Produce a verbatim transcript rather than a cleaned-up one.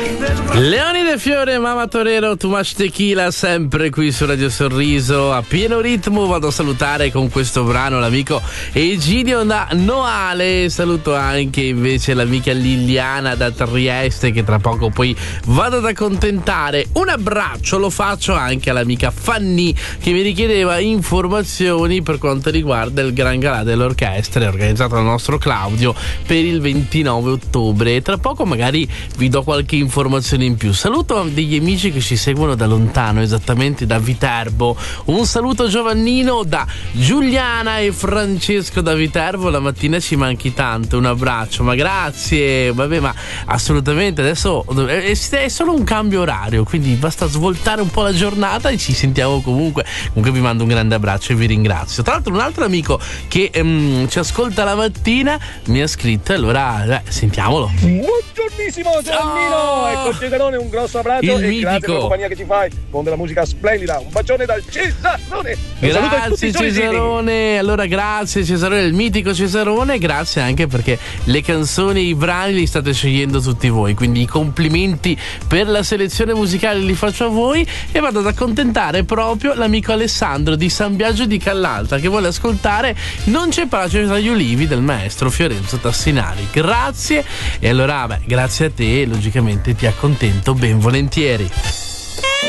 Leonide Fiore, Mama Torero, Too Much Tequila, sempre qui su Radio Sorriso a pieno ritmo. Vado a salutare con questo brano l'amico Egidio da Noale. Saluto anche invece l'amica Liliana da Trieste, che tra poco poi vado ad accontentare. Un abbraccio lo faccio anche all'amica Fanny, che mi richiedeva informazioni per quanto riguarda il Gran Galà delle Orchestre organizzato dal nostro Claudio per il ventinove ottobre. Tra poco magari vi do qualche informazione in più. Saluto degli amici che ci seguono da lontano, esattamente da Viterbo. Un saluto Giovannino da Giuliana e Francesco da Viterbo. La mattina ci manchi tanto, un abbraccio, ma grazie. Vabbè, ma assolutamente adesso è solo un cambio orario, quindi basta svoltare un po' la giornata e ci sentiamo comunque. Comunque vi mando un grande abbraccio e vi ringrazio. Tra l'altro un altro amico che um, ci ascolta la mattina mi ha scritto, allora beh, sentiamolo. Buongiornissimo Giovannino, oh! Ecco Cesarone, un grosso abbraccio il e mitico. grazie per la compagnia che ci fai con della musica splendida. Un bacione dal Cesarone. Grazie Cesarone. Allora grazie Cesarone, il mitico Cesarone. Grazie anche perché le canzoni, i brani li state scegliendo tutti voi, quindi i complimenti per la selezione musicale li faccio a voi. E vado ad accontentare proprio l'amico Alessandro di San Biagio di Callalta, che vuole ascoltare Non c'è pace tra gli ulivi del maestro Fiorenzo Tassinari. Grazie. E allora beh, grazie a te, logicamente ti accontento ben volentieri.